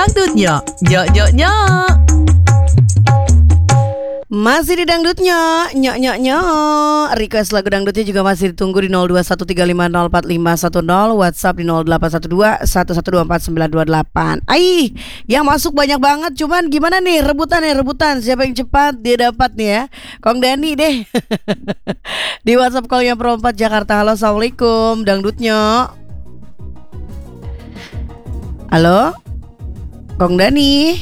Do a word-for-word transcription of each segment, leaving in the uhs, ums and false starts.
Dangdutnya, nyok nyok nyok. Masih di dangdutnya, nyok nyok nyok. Request lagu dangdutnya juga masih ditunggu di nol dua satu tiga lima nol empat lima satu nol, WhatsApp di nol delapan satu dua satu satu dua empat sembilan dua delapan. Aih, yang masuk banyak banget. Cuman gimana nih rebutan nih rebutan. Siapa yang cepat dia dapat nih ya. Kong Dani deh. Di WhatsApp call-nya Pro empat Jakarta. Halo, assalamualaikum dangdutnya. Halo, Kong Dani.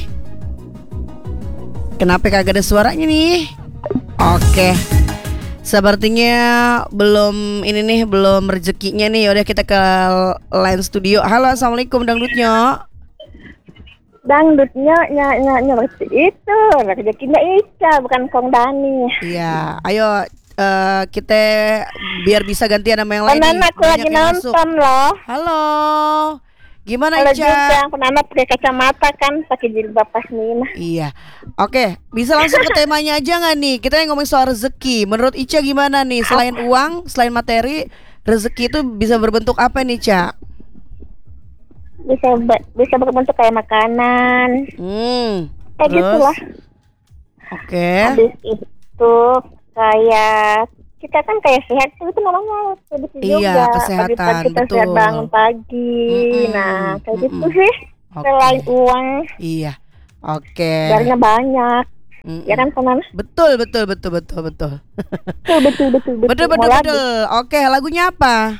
Kenapa kagak ada suaranya nih? Oke, sepertinya belum ini nih, belum rezekinya nih. Yaudah kita ke line studio. Halo, assalamualaikum dangdutnya. Dangdutnya nya nya nya itu rezekinya Ica, bukan Kong Dani. Iya, ayo uh, kita biar bisa gantian sama yang lain. Penana aku lagi nonton loh. Halo, gimana Halo Ica? juga, Penana pakai kacamata kan, pakai jilbab pasmina. Iya, oke, bisa langsung ke temanya aja nggak nih? Kita yang ngomong soal rezeki. Menurut Ica gimana nih? Selain uang, selain materi, rezeki itu bisa berbentuk apa nih, Ca? Bisa be- bisa berbentuk kayak makanan. Hmm. Kayak Terus? gitulah. Oke. Habis itu kayak kita kan kayak sehat itu namanya rezeki Iya, juga. kesehatan, Pagi-pagi kita betul. sehat bangun pagi. Mm-mm, Nah, kayak mm-mm. gitu sih. Oke. Selain uang, Iya. Oke. jarinya banyak. Mm-mm. Ya kan Penana? Betul, betul, betul, betul, betul. Betul betul betul betul. Betul, betul, Mau lagu. betul. Oke, lagunya apa?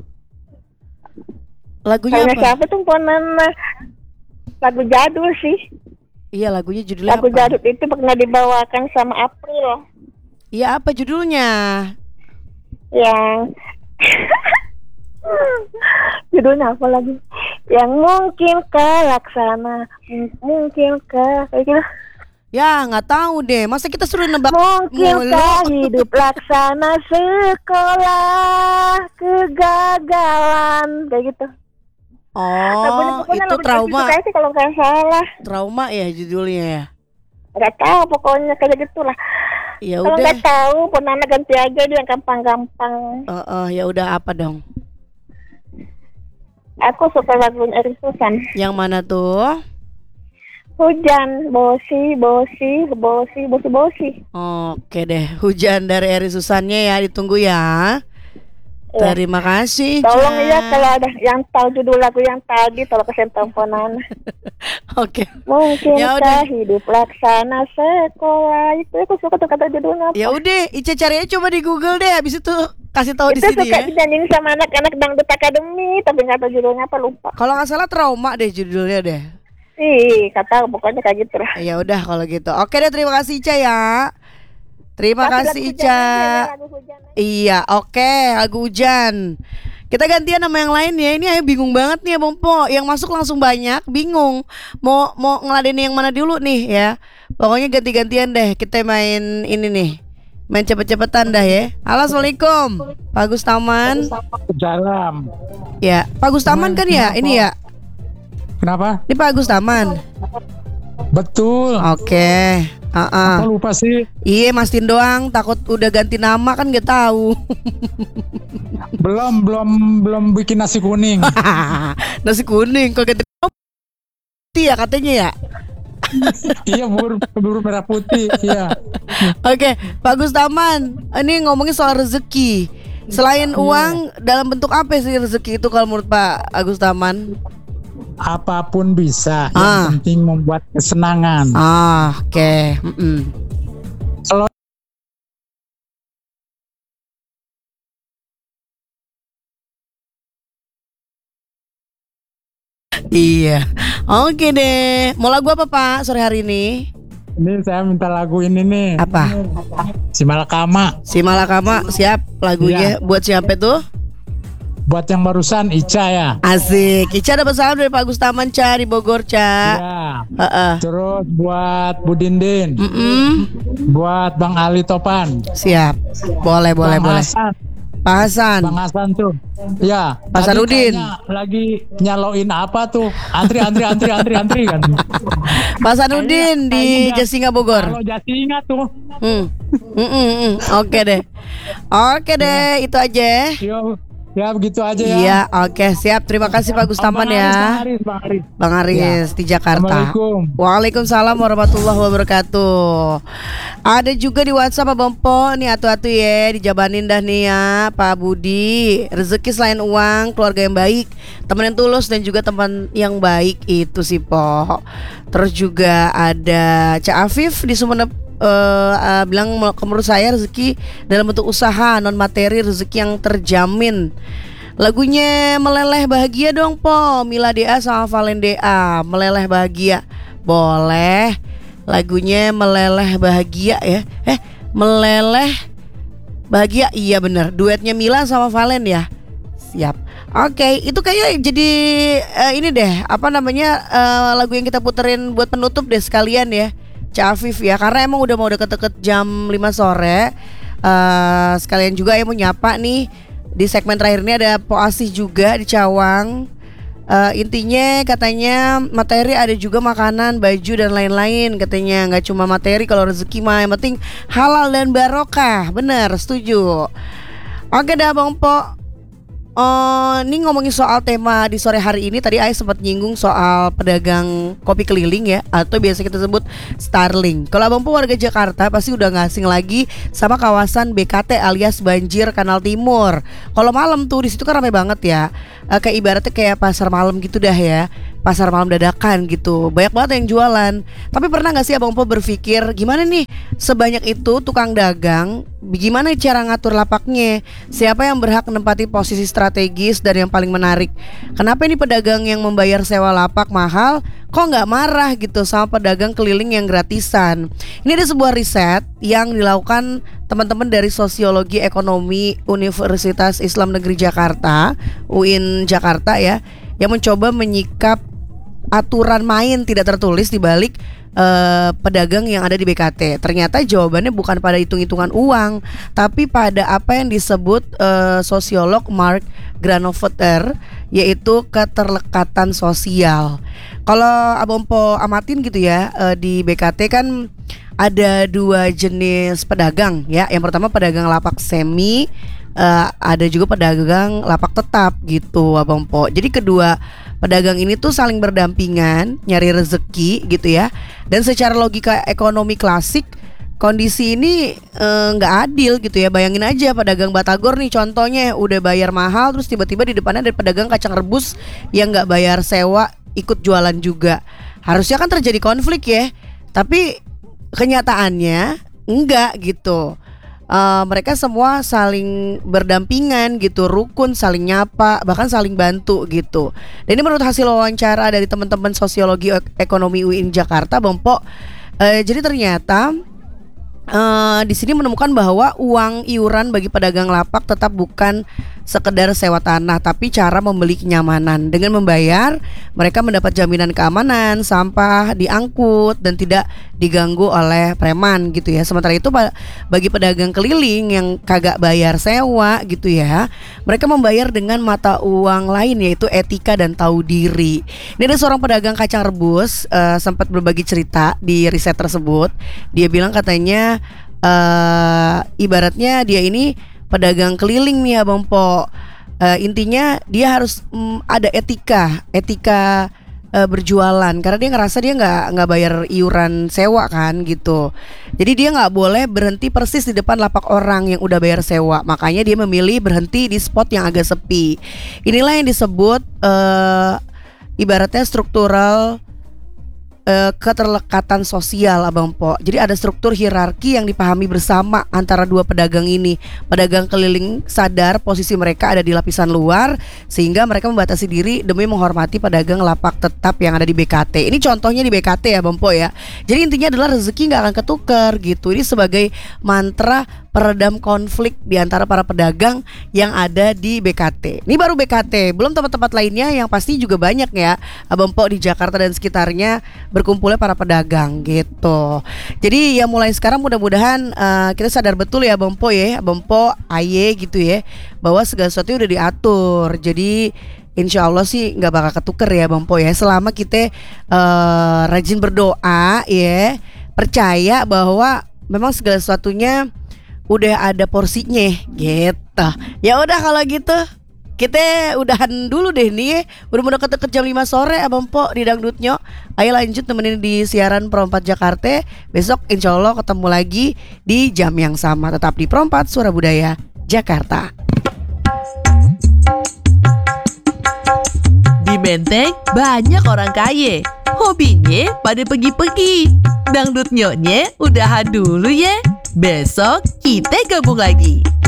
Lagunya Lagunya apa? siapa tuh Penana? Lagu jadul sih. Iya, lagunya judulnya Lagu apa? jadul itu pernah dibawakan sama April. Iya, apa judulnya? Yang judulnya apa lagi? Yang mungkin ke laksana, m- mungkin ke kayak gitu. Ya, nggak tahu deh. Masa kita suruh nebak Mungkin mulu? hidup laksana sekolah kegagalan kayak gitu. Lagunya Oh, pokoknya itu lagu trauma. jadul sih kalau nggak salah. Trauma ya judulnya ya. Nggak tahu pokoknya kayak gitulah. Ya Kalau udah. nggak tahu, Penana ganti aja dia yang gampang-gampang. Eh, eh, ya udah apa dong? Aku suka lagunya Eri Susan. Yang mana tuh? Hujan, bosi, bosi, bosi, bosi, bosi. Oke deh, hujan dari Eri Susannya ya, ditunggu ya. Iya. Terima kasih. Tolong Ca. ya kalau ada yang tahu judul lagu yang tadi, tolong kasih tahu Penana. Oke. Mungkin Ya udah. hidup laksana sekolah itu aku suka tuh kata judulnya apa. Ya udah, Ica cari aja coba di Google deh, habis itu kasih tahu di Itu sini suka ya. dinyanyiin sama anak-anak dangdut akademi, tapi nggak tahu judulnya apa, lupa. Kalau nggak salah trauma deh judulnya deh. Ih, kata pokoknya kayak gitu lah. Ya udah kalau gitu. Oke deh, terima kasih Ica ya. Terima Kasih kasih lagu Ica. hujan aja, lagu hujan aja. Iya, oke, lagu hujan. Kita gantian sama yang lain ya. Ini ayo bingung banget nih ya Bompo. Yang masuk langsung banyak, bingung. Mau mau ngeladenin yang mana dulu nih ya. Pokoknya ganti-gantian deh. Kita main ini nih. Main cepet-cepetan dah ya. Halo, assalamualaikum. Pak Gustaman. Salam. Ya, Pak Gustaman kan ya? Ini ya. Kenapa? Ini Pak Gustaman. Betul. Oke. Ah, Apa lupa sih? iya, mastiin doang. Takut udah ganti nama kan nggak tahu. Belum, belum, belum bikin nasi kuning. Nasi kuning. Kalau ganti putih ya katanya ya. Iya, bubur, bubur merah putih. Iya. Oke, Pak Gustaman, ini ngomongin soal rezeki. Selain uang, dalam bentuk apa sih rezeki itu kalau menurut Pak Gustaman? Apapun bisa. Ah. Yang penting membuat kesenangan. Ah, oke. Mm-mm. Kalau Iya. Oke deh. Mau lagu apa Pak sore hari ini? ini saya minta lagu ini nih. Apa? Si Malakama. Si Malakama, siap lagunya. Buat siapa tuh? Buat yang barusan Ica ya. Asik. Ica dapat salam dari Pak Gustaman Ca di Bogor Ca. Iya. Heeh. Terus buat Budindin. Mm-mm. Buat Bang Ali Topan. Siap. Boleh, boleh, Bang boleh. Hasan. Pak Hasan. Bang Hasan tuh. Ya. Pak tadi Sarudin. kayaknya lagi nyaloin apa tuh? Antri, antri, antri, antri, antri kan. Pak Sanudin di Kayaknya Jasinga Bogor. Kalau Jasinga tuh. Hmm. Mm-mm, mm. Oke deh. Oke deh, itu aja. Yo, Ya begitu aja ya. Iya, oke siap. Terima kasih Pak Gustaman Bang ya. Aris, Bang Aris, Bang Aris. Bang Aris di Jakarta. Assalamualaikum. Waalaikumsalam warahmatullahi wabarakatuh. Ada juga di WhatsApp Abang Po. Nih atu-atu ya, dijabanin dah nih ya Pak Budi. Rezeki selain uang, keluarga yang baik, teman yang tulus dan juga teman yang baik itu sih Po. Terus juga ada Cak Afif di Sumeneb. Uh, uh, bilang menurut saya rezeki dalam bentuk usaha non materi, rezeki yang terjamin. Lagunya Meleleh Bahagia dong Po, Mila D A sama Valen D A. Meleleh Bahagia boleh. Lagunya Meleleh Bahagia ya. Eh Meleleh Bahagia, iya bener, duetnya Mila sama Valen ya. Siap. Oke, okay, itu kayaknya jadi uh, ini deh, apa namanya uh, lagu yang kita puterin buat penutup deh sekalian ya, Cak Afif ya, karena emang udah mau deket-deket jam lima sore. uh, Sekalian juga ya mau nyapa nih. Di segmen terakhir ini ada Po Asih juga di Cawang. uh, Intinya katanya materi ada juga makanan, baju dan lain-lain. Katanya gak cuma materi, kalau rezeki mah yang penting halal dan barokah. Bener, setuju. Oke dah Bang Po. Oh, ini ngomongin soal tema di sore hari ini. Tadi Aya sempat nyinggung soal pedagang kopi keliling ya, atau biasa kita sebut Starling. Kalau Abang Po warga Jakarta pasti udah gak asing lagi sama kawasan B K T alias Banjir Kanal Timur. Kalau malam tuh di situ kan ramai banget ya, e, kayak ibaratnya kayak pasar malam gitu dah ya, pasar malam dadakan gitu. Banyak banget yang jualan. Tapi pernah gak sih Abang Po berpikir gimana nih sebanyak itu tukang dagang, gimana cara ngatur lapaknya? Siapa yang berhak menempati posisi strategis dan yang paling menarik? Kenapa ini pedagang yang membayar sewa lapak mahal kok nggak marah gitu sama pedagang keliling yang gratisan? Ini ada sebuah riset yang dilakukan teman-teman dari Sosiologi Ekonomi Universitas Islam Negeri Jakarta, U I N Jakarta ya, yang mencoba menyikap aturan main tidak tertulis di balik uh, pedagang yang ada di B K T. Ternyata jawabannya bukan pada hitung-hitungan uang, tapi pada apa yang disebut uh, sosiolog Mark Granovetter, yaitu keterlekatan sosial. Kalau Abang Po amatin gitu ya, uh, di B K T kan ada dua jenis pedagang ya. Yang pertama pedagang lapak semi, uh, ada juga pedagang lapak tetap gitu Abang Po. Jadi kedua pedagang ini tuh saling berdampingan nyari rezeki gitu ya. Dan secara logika ekonomi klasik, kondisi ini nggak e, adil gitu ya. Bayangin aja pedagang batagor nih contohnya, udah bayar mahal terus tiba-tiba di depannya ada pedagang kacang rebus yang nggak bayar sewa ikut jualan juga. Harusnya kan terjadi konflik ya, tapi kenyataannya enggak gitu. Uh, mereka semua saling berdampingan gitu, rukun, saling nyapa, bahkan saling bantu gitu. Dan ini menurut hasil wawancara dari teman-teman Sosiologi Ekonomi U I N Jakarta, Bang Po. Uh, jadi ternyata uh, di sini menemukan bahwa uang iuran bagi pedagang lapak tetap bukan sekedar sewa tanah, tapi cara membeli kenyamanan. Dengan membayar, mereka mendapat jaminan keamanan, sampah diangkut dan tidak diganggu oleh preman gitu ya. Sementara itu bagi pedagang keliling yang kagak bayar sewa gitu ya, mereka membayar dengan mata uang lain, yaitu etika dan tahu diri. Ini ada seorang pedagang kacang rebus uh, sempat berbagi cerita di riset tersebut. Dia bilang katanya uh, ibaratnya dia ini pedagang keliling nih Abang Po. Uh, intinya dia harus um, ada etika, etika uh, berjualan, karena dia ngerasa dia nggak nggak bayar iuran sewa kan gitu. Jadi dia nggak boleh berhenti persis di depan lapak orang yang udah bayar sewa. Makanya dia memilih berhenti di spot yang agak sepi. Inilah yang disebut uh, ibaratnya struktural Uh, keterlekatan sosial Abang Po. Jadi ada struktur hierarki yang dipahami bersama antara dua pedagang ini. Pedagang keliling sadar posisi mereka ada di lapisan luar, sehingga mereka membatasi diri demi menghormati pedagang lapak tetap yang ada di B K T. Ini contohnya di B K T ya Bang Po ya. Jadi intinya adalah rezeki gak akan ketukar gitu. Ini sebagai mantra peredam konflik di antara para pedagang yang ada di B K T. Ini baru B K T, belum tempat-tempat lainnya yang pasti juga banyak ya Abang Po di Jakarta dan sekitarnya berkumpulnya para pedagang gitu. Jadi ya mulai sekarang mudah-mudahan uh, kita sadar betul ya Abang Po ya, Abang Po, Aye gitu ya, bahwa segala sesuatu udah diatur. Jadi insya Allah sih nggak bakal ketuker ya Bang Po ya, selama kita uh, rajin berdoa ya, percaya bahwa memang segala sesuatunya udah ada porsinya gitu. Ya udah kalau gitu kita udahan dulu deh nih. Udah mau deket-deket jam lima sore Abang Po di Dangdutnya. Ayo lanjut temenin di siaran Perempat Jakarta. Besok insya Allah ketemu lagi di jam yang sama. Tetap di Perempat Suara Budaya Jakarta. Di Menteng banyak orang kaya. Hobinya pada pergi-pergi. Dangdut nyoknya udahan dulu ya. Besok kita gabung lagi.